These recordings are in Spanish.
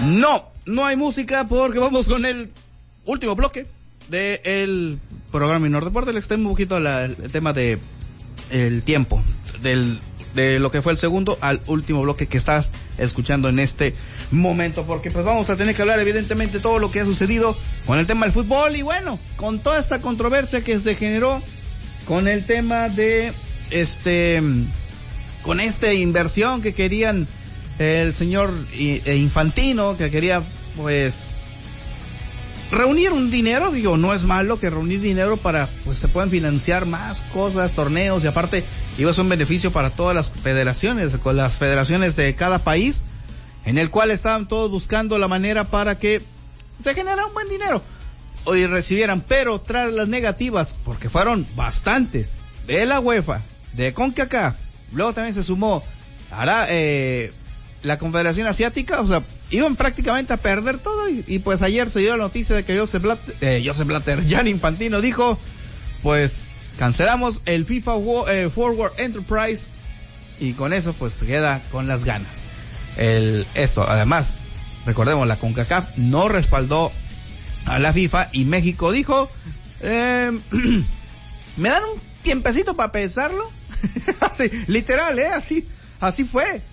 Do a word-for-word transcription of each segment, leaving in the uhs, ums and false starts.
No, no hay música porque vamos con el último bloque del programa Minor Deporte. Le extendo un poquito la, el tema de el tiempo, del de lo que fue el segundo al último bloque que estás escuchando en este momento, porque pues vamos a tener que hablar evidentemente todo lo que ha sucedido con el tema del fútbol y bueno, con toda esta controversia que se generó con el tema de este, con esta inversión que querían el señor Infantino, que quería pues reunir un dinero. Digo, no es malo que reunir dinero para pues se puedan financiar más cosas, torneos, y aparte iba a ser un beneficio para todas las federaciones, con las federaciones de cada país, en el cual estaban todos buscando la manera para que se generara un buen dinero y recibieran, pero tras las negativas, porque fueron bastantes, de la UEFA, de CONCACAF, luego también se sumó ahora eh, la Confederación Asiática, o sea, iban prácticamente a perder todo y, y pues ayer se dio la noticia de que Joseph Blatter, eh, Joseph Blatter, Gianni Infantino dijo, pues cancelamos el FIFA eh, Forward Enterprise y con eso pues se queda con las ganas. El, esto, además, recordemos, la CONCACAF no respaldó a la FIFA y México dijo, eh, ¿me dan un tiempecito para pensarlo? Así, literal, eh, así, así fue.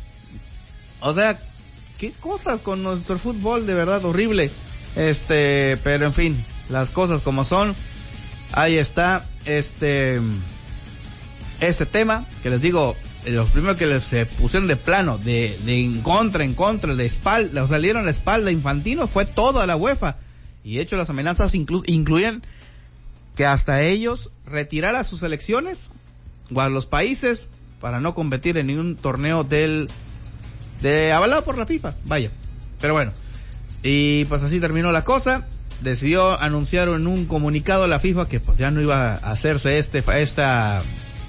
O sea, qué cosas con nuestro fútbol, de verdad horrible. Este, pero en fin, las cosas como son. Ahí está este este tema que les digo, los primeros que les se pusieron de plano, de, de en contra, en contra, de espalda, o salieron a la espalda Infantino, fue toda la UEFA. Y de hecho las amenazas inclu- incluyen que hasta ellos retirar a sus selecciones o a los países para no competir en ningún torneo del de avalado por la FIFA, vaya. Pero bueno, y pues así terminó la cosa. Decidió anunciar en un comunicado a la FIFA que pues ya no iba a hacerse este esta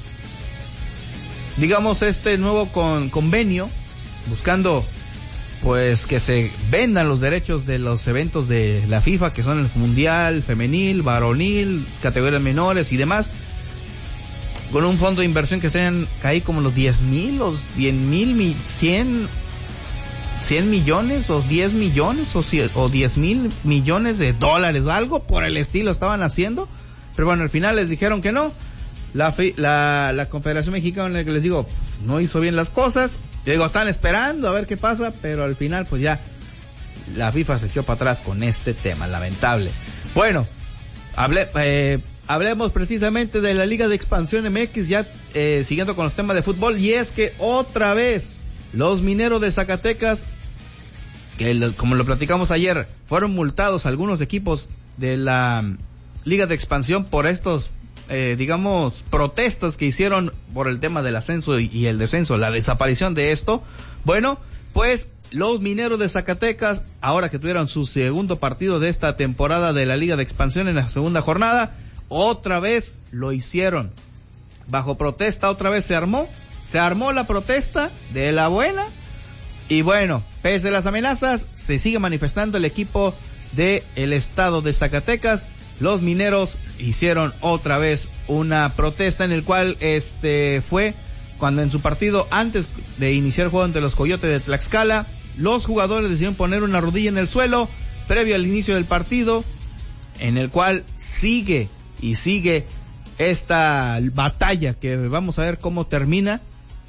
digamos este nuevo con, convenio, buscando pues que se vendan los derechos de los eventos de la FIFA, que son el mundial femenil, varonil, categorías menores y demás, con un fondo de inversión que estén ahí como los diez mil, los diez mil, cien cien millones o diez millones o, o diez mil millones de dólares, algo por el estilo estaban haciendo, pero bueno, al final les dijeron que no. La la, la Confederación Mexicana, que les digo, no hizo bien las cosas. Yo digo, están esperando a ver qué pasa, pero al final pues ya la FIFA se echó para atrás con este tema, lamentable. Bueno, hable, eh, hablemos precisamente de la Liga de Expansión M X, ya eh, siguiendo con los temas de fútbol, y es que otra vez los Mineros de Zacatecas, que como lo platicamos ayer, fueron multados algunos equipos de la Liga de Expansión por estos, eh, digamos, protestas que hicieron por el tema del ascenso y, y el descenso, la desaparición de esto. Bueno, pues los Mineros de Zacatecas, ahora que tuvieron su segundo partido de esta temporada de la Liga de Expansión en la segunda jornada, otra vez lo hicieron. Bajo protesta otra vez se armó. Se armó la protesta de la buena y bueno, pese a las amenazas, se sigue manifestando el equipo de el estado de Zacatecas. Los Mineros hicieron otra vez una protesta en el cual este fue cuando en su partido antes de iniciar el juego ante los Coyotes de Tlaxcala, los jugadores decidieron poner una rodilla en el suelo previo al inicio del partido, en el cual sigue y sigue esta batalla que vamos a ver cómo termina,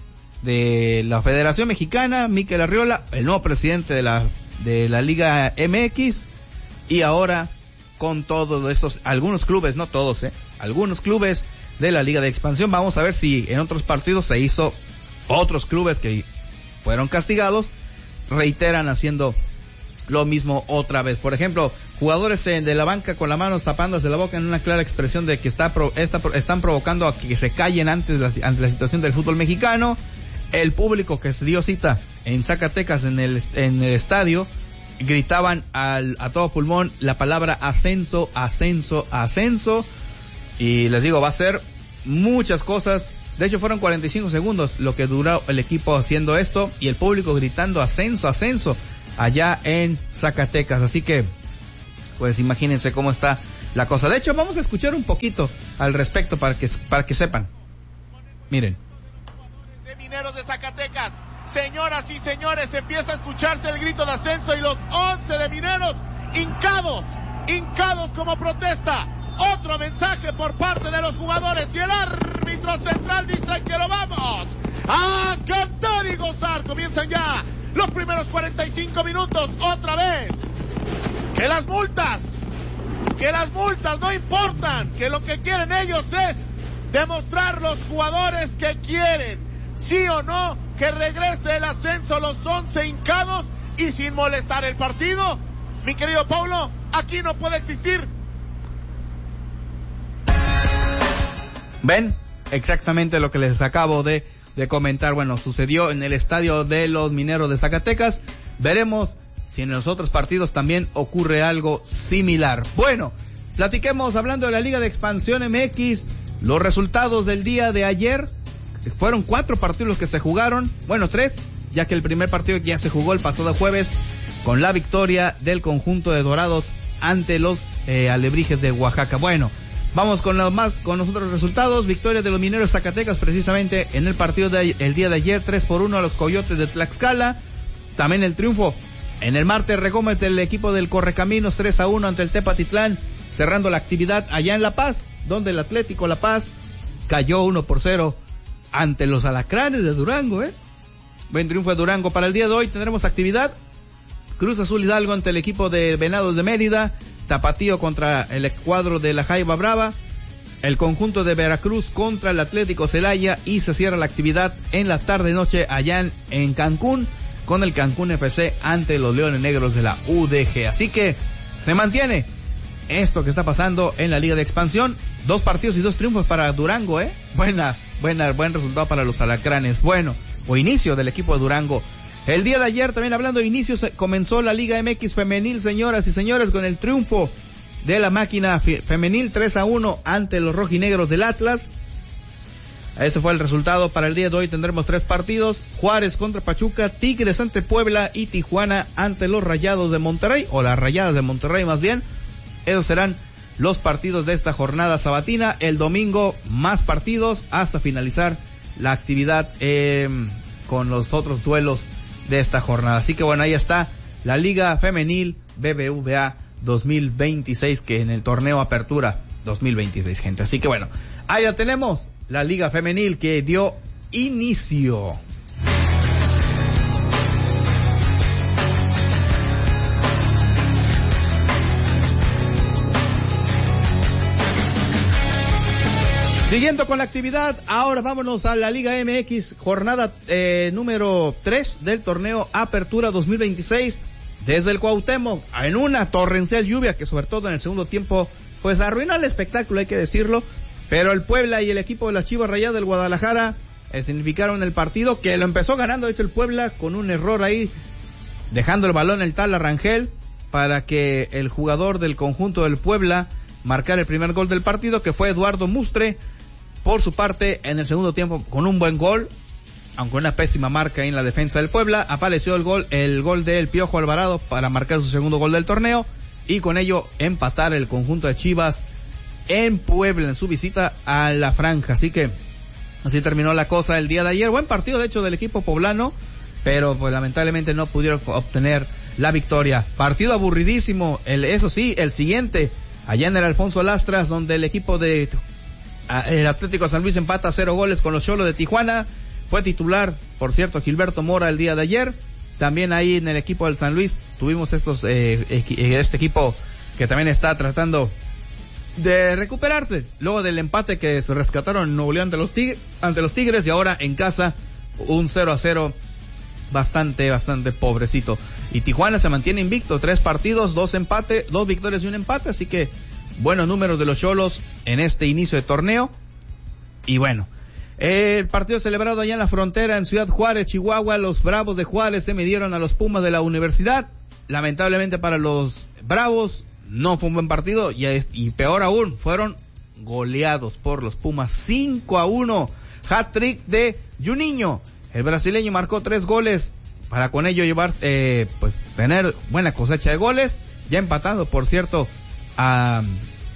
de la Federación Mexicana, Mikel Arriola, el nuevo presidente de la de la Liga M X, y ahora con todos estos, algunos clubes, no todos, eh, algunos clubes de la Liga de Expansión. Vamos a ver si en otros partidos se hizo, otros clubes que fueron castigados reiteran haciendo lo mismo otra vez. Por ejemplo, jugadores de la banca con las manos tapándose la boca en una clara expresión de que está, está están provocando a que se callen antes la, ante la situación del fútbol mexicano. El público que se dio cita en Zacatecas en el en el estadio gritaban al, a todo pulmón la palabra ascenso, ascenso, ascenso, y les digo, va a ser muchas cosas. De hecho fueron cuarenta y cinco segundos lo que duró el equipo haciendo esto y el público gritando ascenso, ascenso allá en Zacatecas. Así que pues imagínense cómo está la cosa. De hecho vamos a escuchar un poquito al respecto para que para que sepan. Miren. Mineros de Zacatecas Señoras y señores, empieza a escucharse el grito de ascenso y los once de Mineros hincados, hincados como protesta. Otro mensaje por parte de los jugadores y el árbitro central dice que lo vamos a cantar y gozar. Comienzan ya los primeros cuarenta y cinco minutos otra vez. Que las multas, que las multas no importan, que lo que quieren ellos es demostrar los jugadores que quieren, sí o no, que regrese el ascenso a los once hincados y sin molestar el partido. Mi querido Paulo, aquí no puede existir. ¿Ven? Exactamente lo que les acabo de, de comentar. Bueno, sucedió en el estadio de los Mineros de Zacatecas. Veremos si en los otros partidos también ocurre algo similar. Bueno, platiquemos hablando de la Liga de Expansión M X. Los resultados del día de ayer. Fueron cuatro partidos los que se jugaron. Bueno, tres, ya que el primer partido ya se jugó el pasado jueves con la victoria del conjunto de Dorados ante los eh, Alebrijes de Oaxaca. Bueno, vamos con los más, con los otros resultados. Victoria de los Mineros Zacatecas precisamente en el partido del de, día de ayer, tres por uno a los Coyotes de Tlaxcala. También el triunfo en el martes Regómez del equipo del Correcaminos, tres a uno ante el Tepatitlán, cerrando la actividad allá en La Paz, donde el Atlético La Paz cayó uno por cero ante los Alacranes de Durango, eh. Buen triunfo de Durango. Para el día de hoy tendremos actividad. Cruz Azul Hidalgo ante el equipo de Venados de Mérida, Tapatío contra el cuadro de la Jaiba Brava, el conjunto de Veracruz contra el Atlético Celaya, y se cierra la actividad en la tarde noche allá en, en Cancún con el Cancún F C ante los Leones Negros de la U D G. Así que se mantiene esto que está pasando en la Liga de Expansión. Dos partidos y dos triunfos para Durango, eh. Buena, buena, buen resultado para los Alacranes. Bueno, o inicio del equipo de Durango. El día de ayer, también hablando de inicios, comenzó la Liga M X femenil, señoras y señores, con el triunfo de la máquina femenil tres a uno ante los rojinegros del Atlas. Ese fue el resultado. Para el día de hoy tendremos tres partidos: Juárez contra Pachuca, Tigres ante Puebla y Tijuana ante los Rayados de Monterrey, o las Rayadas de Monterrey más bien. Esos serán los partidos de esta jornada sabatina. El domingo más partidos hasta finalizar la actividad eh, con los otros duelos de esta jornada. Así que bueno, ahí está la Liga Femenil B B V A dos mil veintiséis, que en el torneo Apertura dos mil veintiséis, gente. Así que bueno, ahí la tenemos, la Liga Femenil que dio inicio. Siguiendo con la actividad, ahora vámonos a la Liga M X, jornada eh, número tres del torneo Apertura dos mil veintiséis, desde el Cuauhtémoc, en una torrencial lluvia que sobre todo en el segundo tiempo, pues arruinó el espectáculo, hay que decirlo, pero el Puebla y el equipo de las Chivas Rayadas del Guadalajara eh, significaron el partido, que lo empezó ganando, de hecho, el Puebla, con un error ahí, dejando el balón el tal Rangel, para que el jugador del conjunto del Puebla marcara el primer gol del partido, que fue Eduardo Mustre. Por su parte, en el segundo tiempo, con un buen gol, aunque una pésima marca en la defensa del Puebla, apareció el gol, el gol del Piojo Alvarado para marcar su segundo gol del torneo, y con ello empatar el conjunto de Chivas en Puebla en su visita a la franja. Así que así terminó la cosa el día de ayer. Buen partido, de hecho, del equipo poblano, pero pues lamentablemente no pudieron obtener la victoria. Partido aburridísimo, el, eso sí, el siguiente, allá en el Alfonso Lastras, donde el equipo de el Atlético San Luis empata cero goles con los Xolos de Tijuana. Fue titular, por cierto, Gilberto Mora el día de ayer. También ahí en el equipo del San Luis tuvimos estos eh, este equipo que también está tratando de recuperarse luego del empate que se rescataron en Nuevo León ante los Tigres, ante los Tigres, y ahora en casa un cero a cero bastante, bastante pobrecito. Y Tijuana se mantiene invicto, tres partidos, dos empates, dos victorias y un empate, así que buenos números de los Xolos en este inicio de torneo. Y bueno, el partido celebrado allá en la frontera en Ciudad Juárez, Chihuahua, los Bravos de Juárez se midieron a los Pumas de la Universidad. Lamentablemente para los Bravos no fue un buen partido, y, y peor aún, fueron goleados por los Pumas cinco a uno. Hat-trick de Juninho, el brasileño marcó tres goles para con ello llevar, eh, pues tener buena cosecha de goles, ya empatando, por cierto, a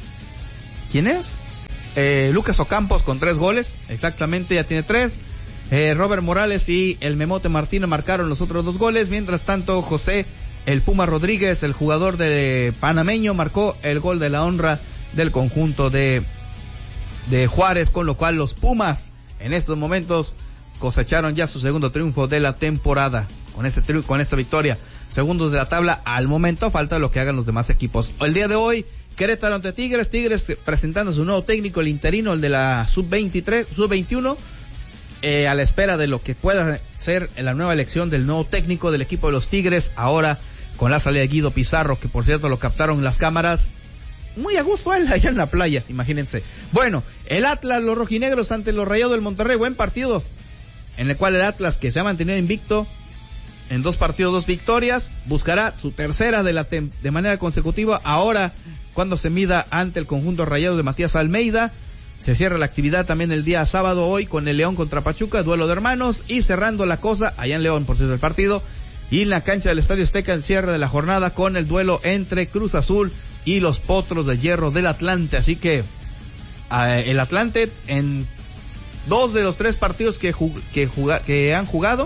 ¿quién es? Eh, Lucas Ocampos con tres goles, exactamente, ya tiene tres. Eh, Robert Morales y el Memote Martínez marcaron los otros dos goles. Mientras tanto, José el Puma Rodríguez, el jugador de panameño, marcó el gol de la honra del conjunto de, de Juárez, con lo cual los Pumas en estos momentos cosecharon ya su segundo triunfo de la temporada. Con este triunfo, con esta victoria, segundos de la tabla al momento, falta lo que hagan los demás equipos. El día de hoy, Querétaro ante Tigres, Tigres presentando su nuevo técnico, el interino, el de la sub veintitrés, sub veintiuno, eh, a la espera de lo que pueda ser la nueva elección del nuevo técnico del equipo de los Tigres, ahora con la salida de Guido Pizarro, que por cierto lo captaron las cámaras muy a gusto él allá en la playa, imagínense. Bueno, el Atlas, los rojinegros ante los Rayados del Monterrey, buen partido, en el cual el Atlas, que se ha mantenido invicto en dos partidos, dos victorias, buscará su tercera de la tem- de manera consecutiva, ahora cuando se mida ante el conjunto Rayados de Matías Almeida. Se cierra la actividad también el día sábado hoy con el León contra Pachuca, duelo de hermanos, y cerrando la cosa allá en León, por cierto, el partido, y en la cancha del Estadio Azteca el cierre de la jornada con el duelo entre Cruz Azul y los Potros de Hierro del Atlante. Así que eh, el Atlante en dos de los tres partidos que, jug- que, juga- que han jugado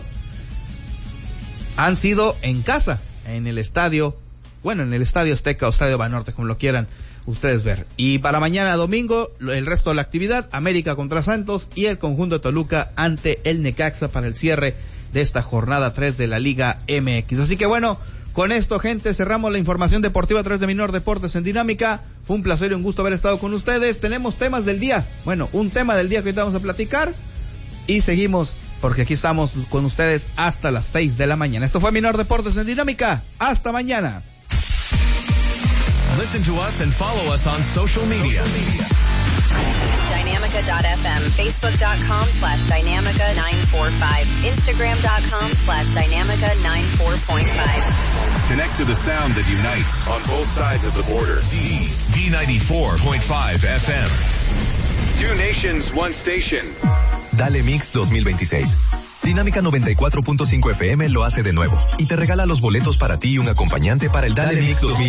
han sido en casa, en el estadio, bueno, en el Estadio Azteca o Estadio Banorte, como lo quieran ustedes ver. Y para mañana domingo, el resto de la actividad, América contra Santos y el conjunto de Toluca ante el Necaxa para el cierre de esta jornada tres de la Liga M X. Así que bueno, con esto, gente, cerramos la información deportiva a través de Minor Deportes en Dinámica. Fue un placer y un gusto haber estado con ustedes. Tenemos temas del día, bueno, un tema del día que ahorita vamos a platicar, y seguimos porque aquí estamos con ustedes hasta las seis de la mañana. Esto fue Minor Deportes en Dinámica. Hasta mañana. Listen to us and follow us on social media. Dynamica dot f m, facebook dot com slash Dynamica nine four five, instagram dot com slash Dynamica nine four point five. Connect to the sound that unites on both sides of the border. D, D ninety-four point five F M. Two nations, one station. Dale Mix dos mil veintiséis. Dinámica noventa y cuatro punto cinco F M lo hace de nuevo y te regala los boletos para ti y un acompañante para el Dale, Dale Mix dos mil veintiséis.